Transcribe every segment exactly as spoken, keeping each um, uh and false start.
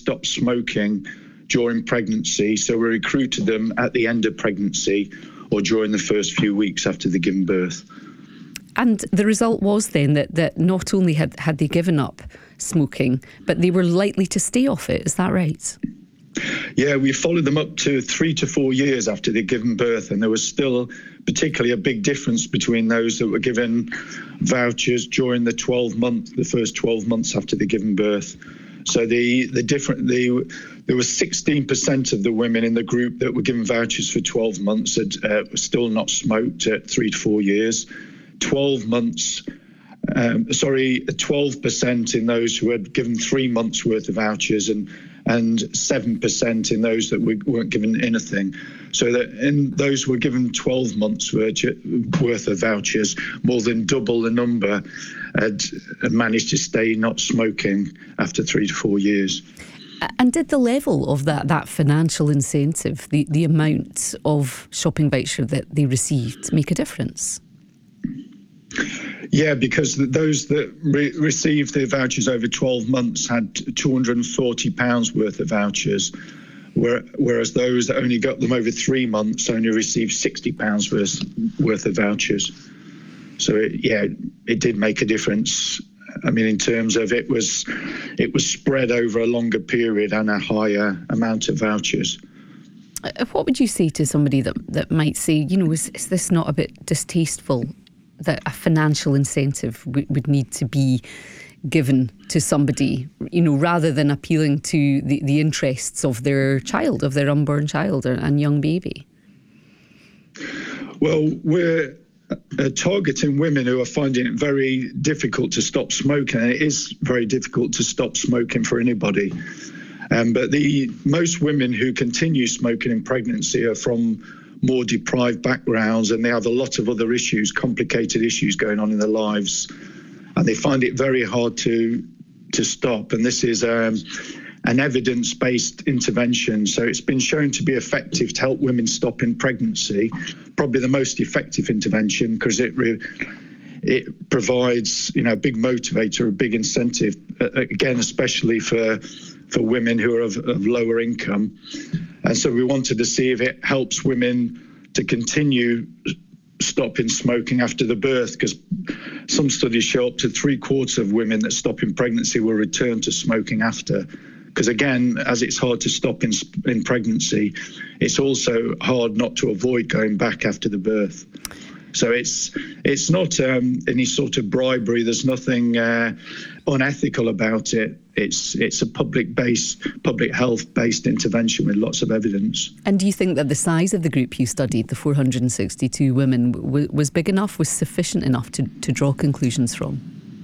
stop smoking during pregnancy. So we recruited them at the end of pregnancy or during the first few weeks after they've given birth. And the result was then that, that not only had, had they given up smoking, but they were likely to stay off it. Is that right? Yeah, we followed them up to three to four years after they'd given birth, and there was still particularly a big difference between those that were given vouchers during the twelve months, the first twelve months after they'd given birth. So the the different the there was sixteen percent of the women in the group that were given vouchers for twelve months had uh, still not smoked at three to four years. twelve months. Um, sorry, twelve percent in those who had given three months worth of vouchers, and and seven percent in those that were, weren't given anything. So that in those who were given twelve months worth of vouchers, more than double the number had, had managed to stay not smoking after three to four years. And did the level of that, that financial incentive, the, the amount of shopping voucher that they received, make a difference? Yeah, because those that re- received their vouchers over twelve months had two hundred forty pounds worth of vouchers, whereas those that only got them over three months only received sixty pounds worth, worth of vouchers. So, it, yeah, it did make a difference. I mean, in terms of it was, it was spread over a longer period and a higher amount of vouchers. What would you say to somebody that, that might say, you know, is, is this not a bit distasteful that a financial incentive w- would need to be given to somebody, you know, rather than appealing to the, the interests of their child, of their unborn child or, and young baby? Well, we're uh, targeting women who are finding it very difficult to stop smoking, and it is very difficult to stop smoking for anybody. Um, but the most women who continue smoking in pregnancy are from more deprived backgrounds, and they have a lot of other issues, complicated issues going on in their lives, and they find it very hard to to stop. And this is um, an evidence-based intervention, so it's been shown to be effective to help women stop in pregnancy, probably the most effective intervention, because it re- it provides, you know, a big motivator, a big incentive, uh, again, especially for for women who are of, of lower income. And so we wanted to see if it helps women to continue stopping smoking after the birth, because some studies show up to three quarters of women that stop in pregnancy will return to smoking after. Because again, as it's hard to stop in in pregnancy, it's also hard not to avoid going back after the birth. So it's it's not um, any sort of bribery. There's nothing uh, unethical about it. It's it's a public-based, public health-based intervention with lots of evidence. And do you think that the size of the group you studied, the four hundred sixty-two women, w- was big enough, was sufficient enough to, to draw conclusions from?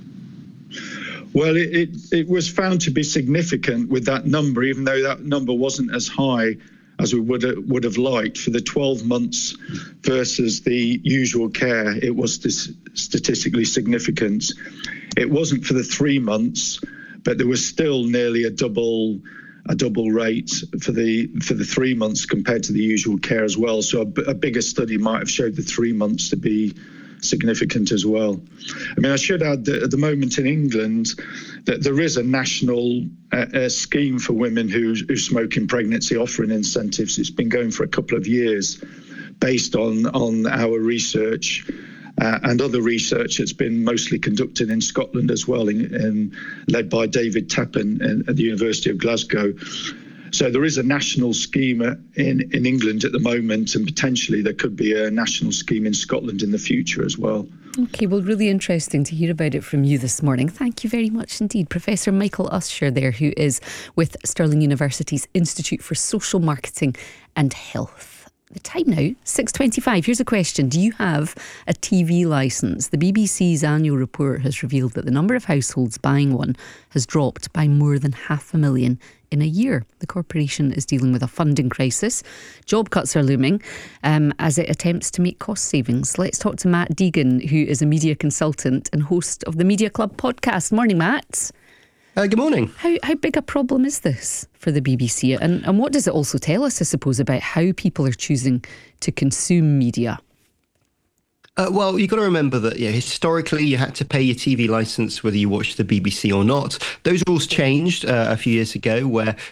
Well, it, it, it was found to be significant with that number, even though that number wasn't as high as we would would have liked. For the twelve months versus the usual care, it was this statistically significant. It wasn't for the three months, but there was still nearly a double a double rate for the for the three months compared to the usual care as well. So a, a bigger study might have showed the three months to be significant as well. I mean, I should add that at the moment in England that there is a national uh, uh, scheme for women who, who smoke in pregnancy, offering incentives. It's been going for a couple of years based on, on our research uh, and other research that's been mostly conducted in Scotland as well, in, in, led by David Tappen in, at the University of Glasgow. So there is a national scheme in, in England at the moment, and potentially there could be a national scheme in Scotland in the future as well. OK, well, really interesting to hear about it from you this morning. Thank you very much indeed. Professor Michael Usher there, who is with Stirling University's Institute for Social Marketing and Health. The time now, six twenty-five. Here's a question. Do you have a T V licence? The B B C's annual report has revealed that the number of households buying one has dropped by more than half a million in a year. The corporation is dealing with a funding crisis. Job cuts are looming um, as it attempts to make cost savings. Let's talk to Matt Deegan, who is a media consultant and host of the Media Club podcast. Morning, Matt. Uh, good morning. How how big a problem is this for the B B C? And, and what does it also tell us, I suppose, about how people are choosing to consume media? Uh, well, you've got to remember that yeah, historically you had to pay your T V licence whether you watched the B B C or not. Those rules changed uh, a few years ago, where